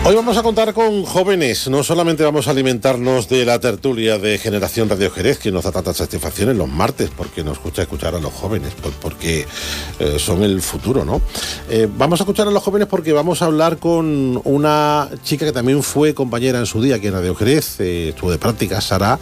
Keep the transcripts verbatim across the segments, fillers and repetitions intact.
Hoy vamos a contar con jóvenes. No solamente vamos a alimentarnos de la tertulia de Generación Radio Jerez, que nos da tantas satisfacciones los martes, porque nos gusta escuchar a los jóvenes, porque eh, son el futuro, ¿no? Eh, vamos a escuchar a los jóvenes porque vamos a hablar con una chica que también fue compañera en su día aquí en Radio Jerez, eh, estuvo de práctica, Sara,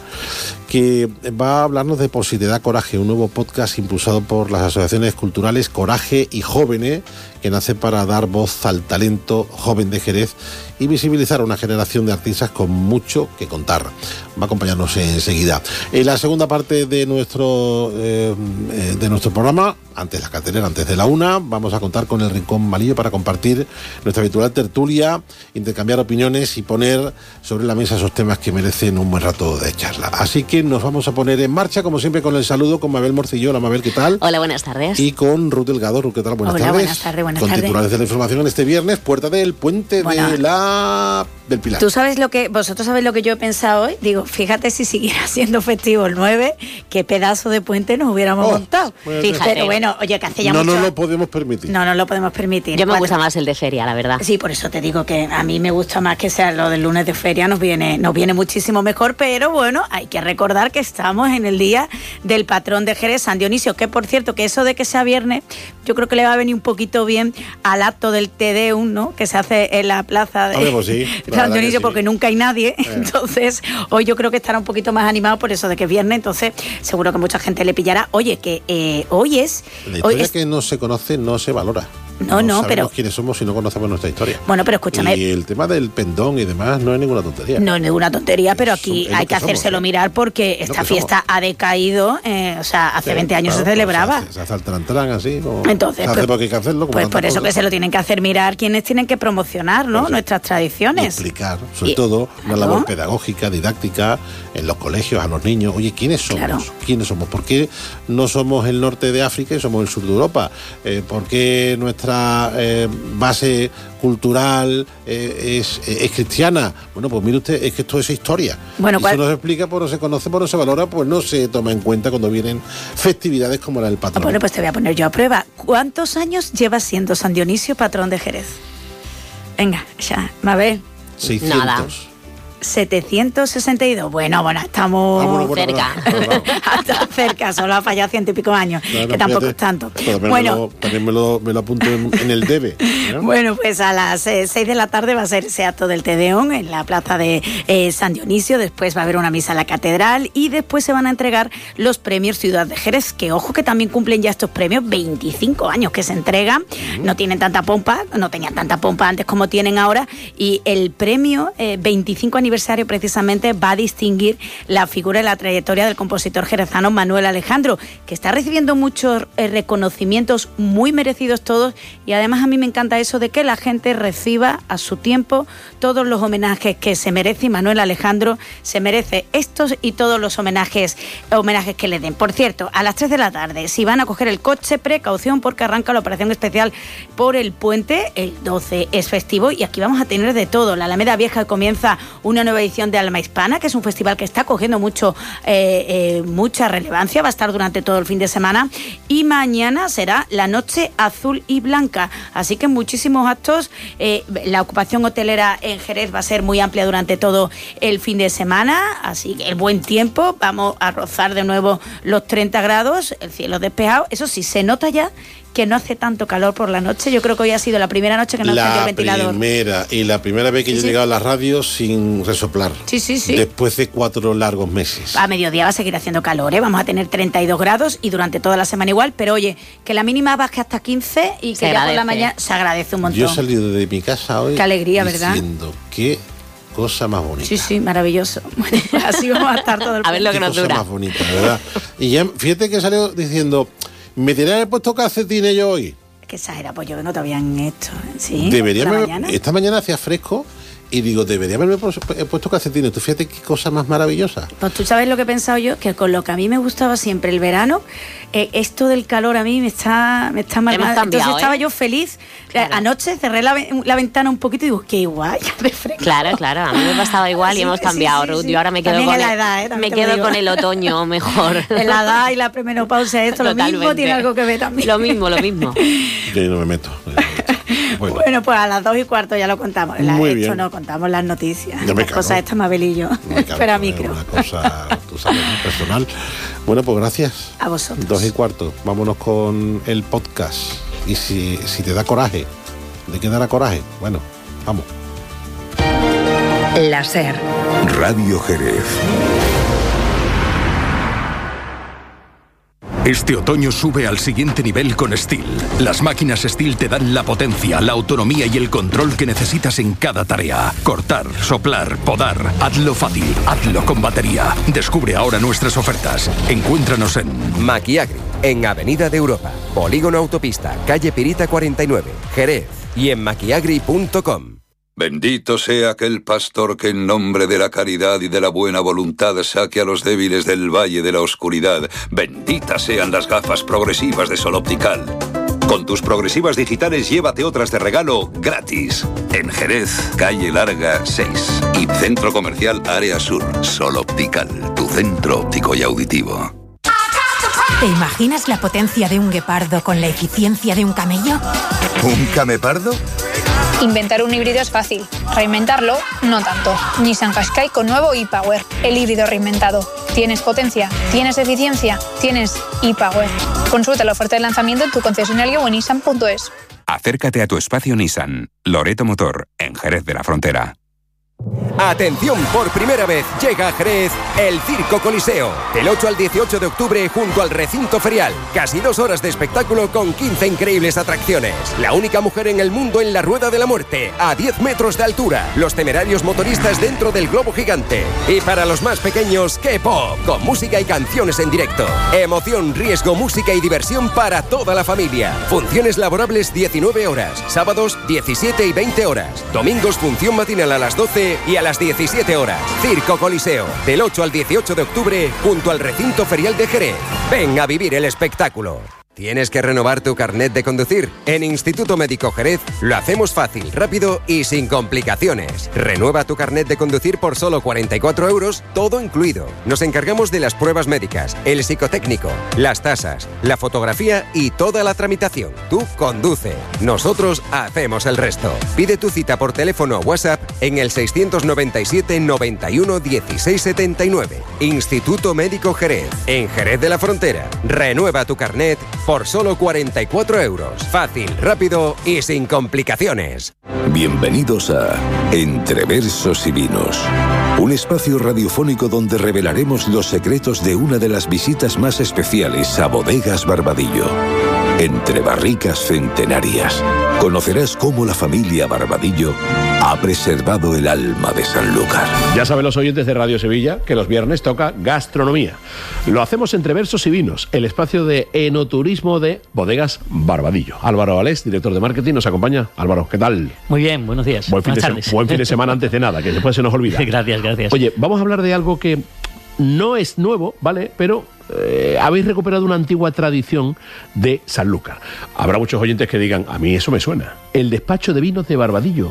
que va a hablarnos de Posibilidad Coraje, un nuevo podcast impulsado por las asociaciones culturales Coraje y Jóvenes, que nace para dar voz al talento joven de Jerez y visibilizar a una generación de artistas con mucho que contar. Va a acompañarnos enseguida. En la segunda parte de nuestro eh, de nuestro programa, antes la cartelera, antes de la una, vamos a contar con el Rincón Malillo para compartir nuestra habitual tertulia, intercambiar opiniones y poner sobre la mesa esos temas que merecen un buen rato de charla. Así que nos vamos a poner en marcha, como siempre, con el saludo con Mabel Morcillo. Hola, Mabel, ¿qué tal? Hola, buenas tardes. Y con Ruth Delgado. Ruth, ¿qué tal? Buenas Hola, tardes. buenas tardes, buenas con tardes. titulares de la información en este viernes, puerta del puente bueno, de la del Pilar. Tú sabes lo que, vosotros sabéis lo que yo he pensado hoy. Digo, fíjate si siguiera siendo festivo el nueve, qué pedazo de puente nos hubiéramos oh, montado. Fíjate. Pero bueno, oye, que hace ya no mucho... No nos lo podemos permitir. No, no lo podemos permitir. Yo me Cuando... gusta más el de feria, la verdad. Sí, por eso te digo que a mí me gusta más que sea lo del lunes de feria, nos viene, nos viene muchísimo mejor, pero bueno, hay que recordar que estamos en el día del patrón de Jerez, San Dionisio, que por cierto, que eso de que sea viernes, yo creo que le va a venir un poquito bien al acto del Te Deum, ¿no? Que se hace en la plaza de pues sí, San Dionisio, sí. Porque nunca hay nadie, eh. Entonces hoy yo creo que estará un poquito más animado por eso de que es viernes, entonces seguro que mucha gente le pillará. Oye, que eh, hoy es... La historia hoy es... que no se conoce no se valora. No, no, no pero... quiénes somos si no conocemos nuestra historia. Bueno, pero escúchame... Y el tema del pendón y demás no es ninguna tontería. No es ninguna tontería, pero aquí hay que, que hacérselo somos, mirar porque esta fiesta somos. ha decaído, eh, o sea, hace sí, veinte años claro, se celebraba. Se hace, se hace el trantrán así, como entonces, se hace pues, porque hay que hacerlo. Pues por eso cosas. que se lo tienen que hacer mirar quienes tienen que promocionar, ¿no? Pues, nuestras tradiciones. Y explicar, sobre y, todo, una claro. labor pedagógica, didáctica, en los colegios, a los niños. Oye, ¿quiénes somos? Claro. ¿Quiénes somos? ¿Por qué no somos el norte de África y somos el sur de Europa? Eh, ¿Por qué nuestra eh, base cultural eh, es, es cristiana? Bueno, pues mire usted, es que esto es historia. Bueno, y ¿cuál? si no se explica, pues no se conoce, pues no se valora, pues no se toma en cuenta cuando vienen festividades como la del patrón. Bueno, pues te voy a poner yo a prueba. ¿Cuántos años lleva siendo San Dionisio patrón de Jerez? Venga, ya, Mabel. seiscientos. Nada. setecientos sesenta y dos. Bueno, bueno, estamos ah, bueno, bueno, cerca. Bueno, bueno. Hasta cerca, solo ha fallado ciento y pico años, claro, que tampoco es tanto. También bueno, me lo, también me lo, me lo apunto en, en el debe. ¿no? Bueno, pues a las eh, seis de la tarde va a ser ese acto del Te Deum en la plaza de eh, San Dionisio. Después va a haber una misa en la catedral y después se van a entregar los premios Ciudad de Jerez, que ojo que también cumplen ya estos premios veinticinco años que se entregan. Uh-huh. No tienen tanta pompa, no tenían tanta pompa antes como tienen ahora, y el premio eh, veinticinco aniversario precisamente va a distinguir la figura y la trayectoria del compositor jerezano Manuel Alejandro, que está recibiendo muchos eh, reconocimientos muy merecidos todos, y además a mí me encanta eso de que la gente reciba a su tiempo todos los homenajes que se merece, y Manuel Alejandro se merece estos y todos los homenajes homenajes que le den. Por cierto, a las tres de la tarde, si van a coger el coche, precaución porque arranca la operación especial por el puente, el doce es festivo y aquí vamos a tener de todo. La Alameda Vieja comienza una nueva edición de Alma Hispana, que es un festival que está cogiendo mucho eh, eh, mucha relevancia, va a estar durante todo el fin de semana, y mañana será la Noche Azul y Blanca, así que muchísimos actos. Eh, la ocupación hotelera en Jerez va a ser muy amplia durante todo el fin de semana, así que el buen tiempo, vamos a rozar de nuevo los treinta grados, el cielo despejado, eso sí, se nota ya que no hace tanto calor por la noche. Yo creo que hoy ha sido la primera noche que no encendió el ventilador. La primera, y la primera vez que sí, yo he sí. llegado a la radio sin resoplar. Sí, sí, sí. Después de cuatro largos meses. A mediodía va a seguir haciendo calor, ¿eh? Vamos a tener treinta y dos grados y durante toda la semana igual, pero oye, que la mínima baje hasta quince y que se ya agradece. Por la mañana se agradece un montón. Yo he salido de mi casa hoy. Qué alegría, ¿verdad? Diciendo que cosa más bonita. Sí, sí, maravilloso. Bueno, pues así vamos a estar todo el A ver lo que nos cosa dura. Más bonita, ¿verdad? Y ya, fíjate que salió diciendo, ¿me tenía que haber puesto calcetines yo hoy? Qué exagera, pues yo vengo todavía en esto. ¿Sí? Debería haber, mañana? Esta mañana hacía fresco y digo, debería haberme puesto calcetines. Tú fíjate qué cosa más maravillosa. Pues tú sabes lo que he pensado yo, que con lo que a mí me gustaba siempre el verano, eh, esto del calor a mí me está me está mal. Entonces estaba ¿eh? yo feliz. Claro. Anoche cerré la, la ventana un poquito y digo, qué guay, de fresco. Claro, claro, a mí me pasaba igual sí, y hemos cambiado, sí, sí, Ruth. Sí. Yo ahora me quedo, con la el, edad, ¿eh? me quedo con el otoño mejor. La edad y la premenopausia, esto Totalmente. Lo mismo tiene algo que ver también. Lo mismo, lo mismo. Yo no me meto. No me meto. Bueno. bueno, pues a las dos y cuarto ya lo contamos. La, Muy esto bien. no contamos las noticias. Ya me las cago. cosas estas Mabelillo. Pero a micro. Una cosa, tú sabes, muy personal. Bueno, pues gracias. A vosotros. Dos y cuarto. Vámonos con el podcast. Y si, si te da coraje, ¿de qué dará coraje? Bueno, vamos. La SER. Radio Jerez. Este otoño sube al siguiente nivel con Steel. Las máquinas Steel te dan la potencia, la autonomía y el control que necesitas en cada tarea. Cortar, soplar, podar. Hazlo fácil, hazlo con batería. Descubre ahora nuestras ofertas. Encuéntranos en Maquiagri, en Avenida de Europa, Polígono Autopista, calle Pirita cuarenta y nueve, Jerez, y en maquiagri punto com. Bendito sea aquel pastor que en nombre de la caridad y de la buena voluntad saque a los débiles del valle de la oscuridad. Benditas sean las gafas progresivas de Sol Optical. Con tus progresivas digitales llévate otras de regalo gratis. En Jerez, calle Larga seis y Centro Comercial Área Sur. Sol Optical, tu centro óptico y auditivo. ¿Te imaginas la potencia de un guepardo con la eficiencia de un camello? ¿Un camepardo? Inventar un híbrido es fácil, reinventarlo no tanto. Nissan Qashqai con nuevo e-Power, el híbrido reinventado. ¿Tienes potencia? ¿Tienes eficiencia? ¿Tienes e-Power? Consulta la oferta de lanzamiento en tu concesionario o en nissan punto es. Acércate a tu espacio Nissan, Loreto Motor, en Jerez de la Frontera. Atención, por primera vez llega a Jerez el Circo Coliseo. Del ocho al dieciocho de octubre junto al recinto ferial. Casi dos horas de espectáculo con quince increíbles atracciones. La única mujer en el mundo en la Rueda de la Muerte, a diez metros de altura. Los temerarios motoristas dentro del globo gigante. Y para los más pequeños, K-pop, con música y canciones en directo. Emoción, riesgo, música y diversión para toda la familia. Funciones laborables diecinueve horas. Sábados diecisiete y veinte horas. Domingos función matinal a las doce y a las diecisiete horas. Circo Coliseo, del ocho al dieciocho de octubre, junto al recinto ferial de Jerez. Ven a vivir el espectáculo. ¿Tienes que renovar tu carnet de conducir? En Instituto Médico Jerez lo hacemos fácil, rápido y sin complicaciones. Renueva tu carnet de conducir por solo cuarenta y cuatro euros, todo incluido. Nos encargamos de las pruebas médicas, el psicotécnico, las tasas, la fotografía y toda la tramitación. Tú conduce. Nosotros hacemos el resto. Pide tu cita por teléfono o WhatsApp en el seiscientos noventa y siete, noventa y uno, dieciséis setenta y nueve. Instituto Médico Jerez, en Jerez de la Frontera. Renueva tu carnet por solo cuarenta y cuatro euros. Fácil, rápido y sin complicaciones. Bienvenidos a Entre Versos y Vinos, un espacio radiofónico donde revelaremos los secretos de una de las visitas más especiales a Bodegas Barbadillo. Entre barricas centenarias, conocerás cómo la familia Barbadillo ha preservado el alma de Sanlúcar. Ya saben los oyentes de Radio Sevilla que los viernes toca gastronomía. Lo hacemos entre versos y vinos, el espacio de enoturismo de Bodegas Barbadillo. Álvaro Alés, director de marketing, nos acompaña. Álvaro, ¿qué tal? Muy bien, buenos días. Buen fin, de, tardes. buen fin de semana antes de nada, que después se nos olvida. Gracias, gracias. Oye, vamos a hablar de algo que no es nuevo, ¿vale? Pero eh, habéis recuperado una antigua tradición de Sanlúcar. Habrá muchos oyentes que digan, a mí eso me suena. El despacho de vinos de Barbadillo.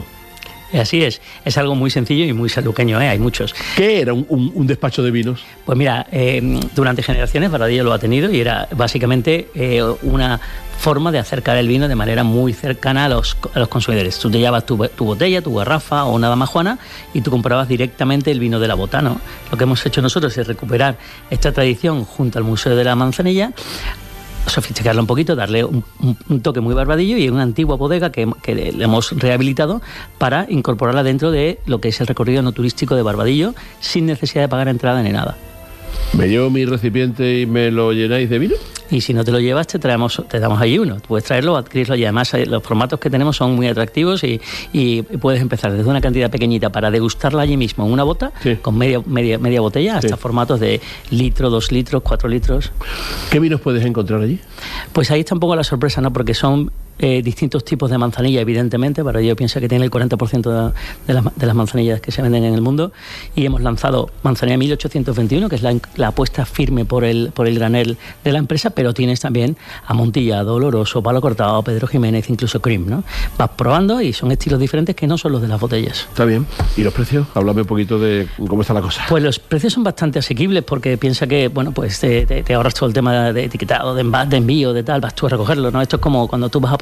Así es, es algo muy sencillo y muy sanluqueño, ¿eh? Hay muchos. ¿Qué era un, un, un despacho de vinos? Pues mira, eh, durante generaciones Barbadillo lo ha tenido y era básicamente eh, una forma de acercar el vino de manera muy cercana a los, a los consumidores. Tú te llevabas tu, tu botella, tu garrafa o una damajuana y tú comprabas directamente el vino de la bota, ¿no? Lo que hemos hecho nosotros es recuperar esta tradición junto al Museo de la Manzanilla, sofisticarla un poquito, darle un, un, un toque muy Barbadillo y una antigua bodega que, que le hemos rehabilitado para incorporarla dentro de lo que es el recorrido no turístico de Barbadillo sin necesidad de pagar entrada ni nada. ¿Me llevo mi recipiente y me lo llenáis de vino? Y si no te lo llevas, te traemos, te damos ahí uno. Tú puedes traerlo o adquirirlo y además los formatos que tenemos son muy atractivos y, y puedes empezar desde una cantidad pequeñita para degustarla allí mismo en una bota, sí, con media, media, media botella, hasta sí, formatos de litro, dos litros, cuatro litros. ¿Qué vinos puedes encontrar allí? Pues ahí está un poco la sorpresa, ¿no? Porque son eh, distintos tipos de manzanilla, evidentemente. Barbadillo piensa que tiene el cuarenta por ciento de, de, las, de las manzanillas que se venden en el mundo y hemos lanzado manzanilla mil ochocientos veintiuno, que es la, la apuesta firme por el, por el granel de la empresa, pero tienes también Amontillado, Oloroso, Palo Cortado, Pedro Jiménez, incluso Cream, ¿no? Vas probando y son estilos diferentes que no son los de las botellas. Está bien. ¿Y los precios? Háblame un poquito de cómo está la cosa. Pues los precios son bastante asequibles porque piensa que, bueno, pues te, te, te ahorras todo el tema de etiquetado, de, env- de envío, de tal, vas tú a recogerlo, ¿no? Esto es como cuando tú vas a por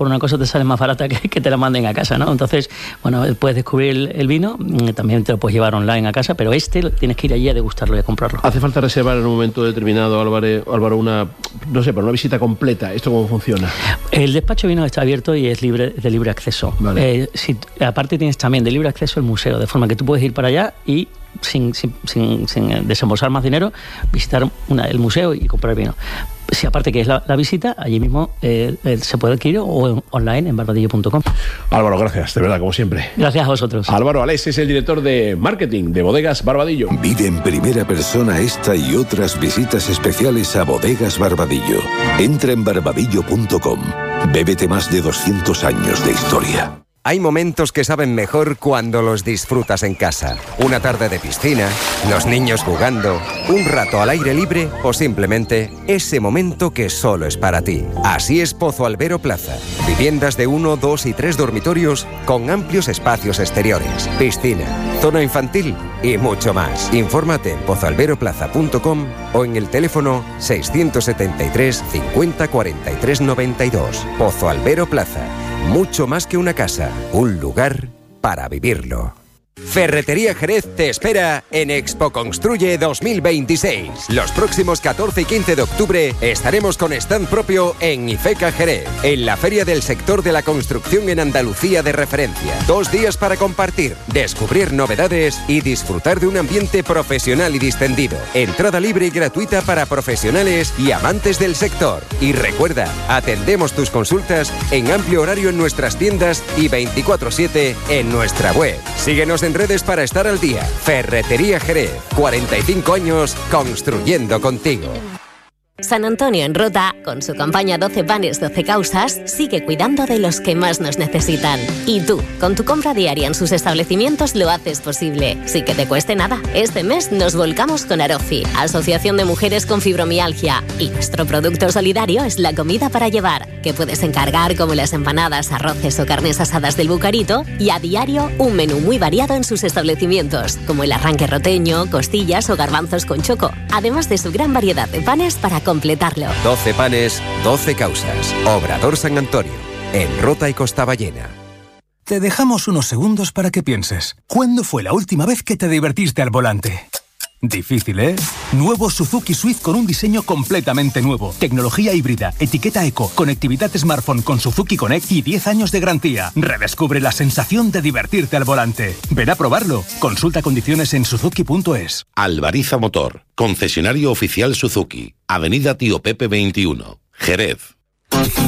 una cosa te sale más barata que, que te la manden a casa, ¿no? Entonces, bueno, puedes descubrir el, el vino, también te lo puedes llevar online a casa, pero este tienes que ir allí a degustarlo y a comprarlo. ¿Hace falta reservar en un momento determinado, Álvaro, Álvaro una, no sé, para una visita completa? ¿Esto cómo funciona? El despacho de vinos está abierto y es libre de libre acceso. Vale. Eh, si, aparte tienes también de libre acceso el museo, de forma que tú puedes ir para allá y sin, sin, sin, sin desembolsar más dinero, visitar una, el museo y comprar vino. Si aparte que es la, la visita, allí mismo eh, eh, se puede adquirir o en, online en barbadillo punto com. Álvaro, gracias, de verdad, como siempre. Gracias a vosotros. Álvaro Alés es el director de marketing de Bodegas Barbadillo. Vive en primera persona esta y otras visitas especiales a Bodegas Barbadillo. Entra en barbadillo punto com. Bébete más de doscientos años de historia. Hay momentos que saben mejor cuando los disfrutas en casa. Una tarde de piscina, los niños jugando, un rato al aire libre o simplemente ese momento que solo es para ti. Así es Pozo Albero Plaza. Viviendas de uno, dos y tres dormitorios con amplios espacios exteriores, piscina, zona infantil y mucho más. Infórmate en pozo albero plaza punto com o en el teléfono seiscientos setenta y tres cincuenta cuarenta y tres noventa y dos. Pozo Albero Plaza. Mucho más que una casa, un lugar para vivirlo. Ferretería Jerez te espera en Expo Construye dos mil veintiséis. Los próximos catorce y quince de octubre estaremos con stand propio en IFECA Jerez, en la feria del sector de la construcción en Andalucía de referencia. Dos días para compartir, descubrir novedades y disfrutar de un ambiente profesional y distendido. Entrada libre y gratuita para profesionales y amantes del sector. Y recuerda, atendemos tus consultas en amplio horario en nuestras tiendas y veinticuatro siete en nuestra web. Síguenos en redes para estar al día. Ferretería Jerez, cuarenta y cinco años construyendo contigo. San Antonio en Rota, con su campaña doce panes, doce causas, sigue cuidando de los que más nos necesitan. Y tú, con tu compra diaria en sus establecimientos, lo haces posible, sin que te cueste nada. Este mes nos volcamos con Arofi, Asociación de Mujeres con Fibromialgia, y nuestro producto solidario es la comida para llevar, que puedes encargar como las empanadas, arroces o carnes asadas del Bucarito, y a diario un menú muy variado en sus establecimientos, como el arranque roteño, costillas o garbanzos con choco, además de su gran variedad de panes para completarlo. doce panes, doce causas. Obrador San Antonio, en Rota y Costa Ballena. Te dejamos unos segundos para que pienses. ¿Cuándo fue la última vez que te divertiste al volante? Difícil, ¿eh? Nuevo Suzuki Swift con un diseño completamente nuevo. Tecnología híbrida, etiqueta eco, conectividad smartphone con Suzuki Connect y diez años de garantía. Redescubre la sensación de divertirte al volante. Ven a probarlo. Consulta condiciones en suzuki punto es. Albariza Motor, concesionario oficial Suzuki. Avenida Tío Pepe veintiuno, Jerez.